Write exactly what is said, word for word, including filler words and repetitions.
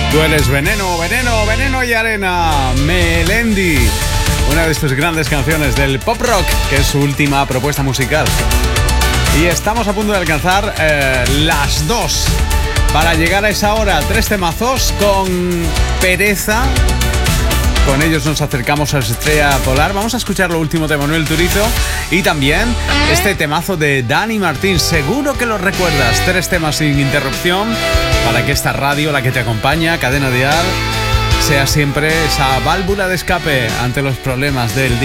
Tú eres veneno, veneno, veneno y arena. Melendi, una de sus grandes canciones del pop rock, que es su última propuesta musical. Y estamos a punto de alcanzar eh, las dos para llegar a esa hora. Tres temazos con Pereza. Con ellos nos acercamos a la estrella polar. Vamos a escuchar lo último de Manuel Turizo y también este temazo de Dani Martín. Seguro que lo recuerdas. Tres temas sin interrupción para que esta radio, la que te acompaña, Cadena Dial, sea siempre esa válvula de escape ante los problemas del día.